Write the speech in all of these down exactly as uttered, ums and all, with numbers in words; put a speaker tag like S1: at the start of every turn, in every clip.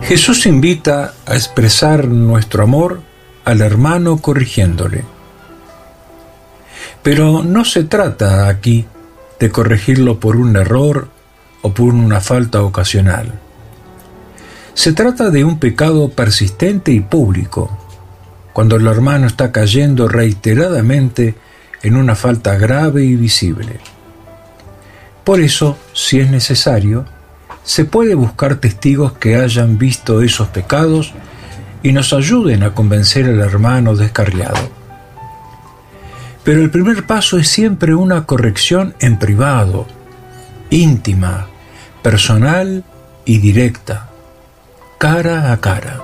S1: Jesús invita a expresar nuestro amor al hermano corrigiéndole. Pero no se trata aquí de corregirlo por un error o por una falta ocasional. Se trata de un pecado persistente y público, cuando el hermano está cayendo reiteradamente en una falta grave y visible. Por eso, si es necesario, se puede buscar testigos que hayan visto esos pecados y nos ayuden a convencer al hermano descarriado. Pero el primer paso es siempre una corrección en privado, íntima, personal y directa, cara a cara.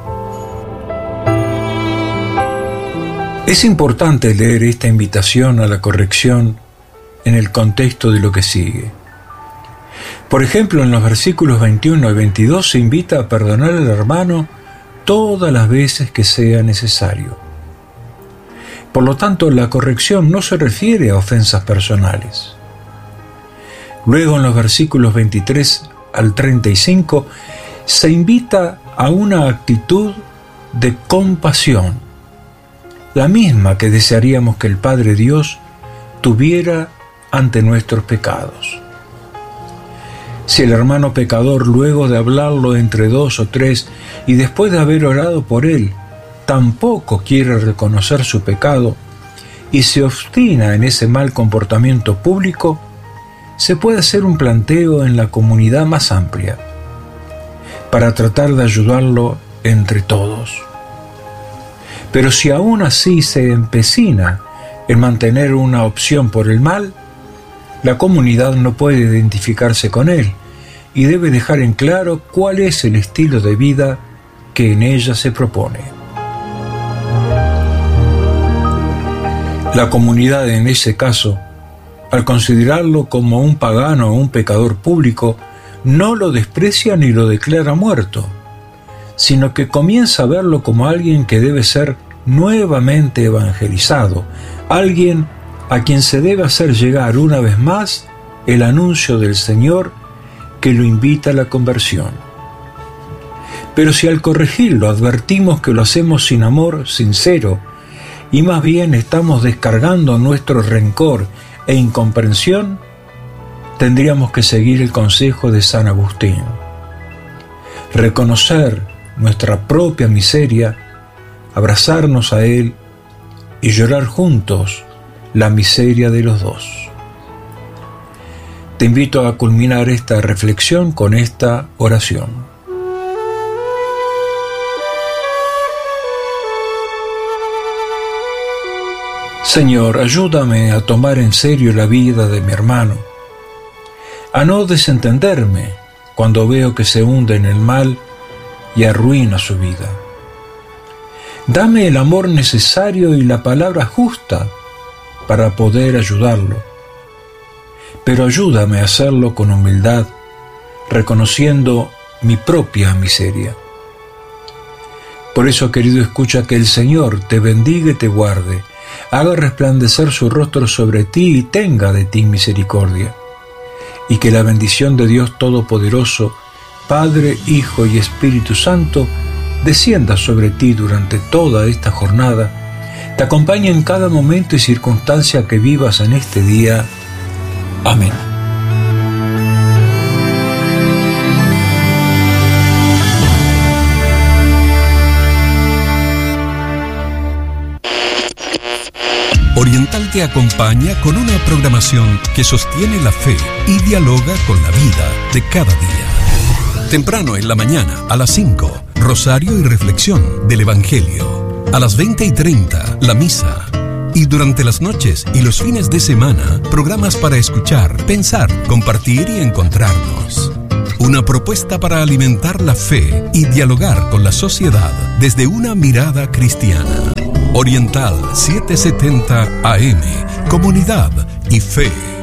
S1: Es importante leer esta invitación a la corrección en el contexto de lo que sigue. Por ejemplo, en los versículos veintiuno y veintidós se invita a perdonar al hermano todas las veces que sea necesario. Por lo tanto, la corrección no se refiere a ofensas personales. Luego, en los versículos veintitrés al treinta y cinco, se invita a una actitud de compasión, la misma que desearíamos que el Padre Dios tuviera ante nuestros pecados. Si el hermano pecador, luego de hablarlo entre dos o tres y después de haber orado por él, tampoco quiere reconocer su pecado y se obstina en ese mal comportamiento público, se puede hacer un planteo en la comunidad más amplia para tratar de ayudarlo entre todos. Pero si aún así se empecina en mantener una opción por el mal, la comunidad no puede identificarse con él y debe dejar en claro cuál es el estilo de vida que en ella se propone. La comunidad en ese caso, al considerarlo como un pagano o un pecador público, no lo desprecia ni lo declara muerto, sino que comienza a verlo como alguien que debe ser nuevamente evangelizado, alguien a quien se debe hacer llegar una vez más el anuncio del Señor que lo invita a la conversión. Pero si al corregirlo advertimos que lo hacemos sin amor sincero y más bien estamos descargando nuestro rencor e incomprensión, tendríamos que seguir el consejo de San Agustín: reconocer nuestra propia miseria, abrazarnos a Él y llorar juntos la miseria de los dos. Te invito a culminar esta reflexión con esta oración. Señor, ayúdame a tomar en serio la vida de mi hermano, a no desentenderme cuando veo que se hunde en el mal y arruina su vida. Dame el amor necesario y la palabra justa para poder ayudarlo, pero ayúdame a hacerlo con humildad, reconociendo mi propia miseria. Por eso, querido escucha, que el Señor te bendiga y te guarde, haga resplandecer su rostro sobre ti y tenga de ti misericordia, y que la bendición de Dios Todopoderoso, Padre, Hijo y Espíritu Santo, descienda sobre ti durante toda esta jornada, te acompañe en cada momento y circunstancia que vivas en este día. Amén.
S2: Oriental te acompaña con una programación que sostiene la fe y dialoga con la vida de cada día. Temprano en la mañana, a las cinco, rosario y reflexión del Evangelio. A las veinte y treinta, la misa. Y durante las noches y los fines de semana, programas para escuchar, pensar, compartir y encontrarnos. Una propuesta para alimentar la fe y dialogar con la sociedad desde una mirada cristiana. Oriental setecientos setenta A M, comunidad y fe.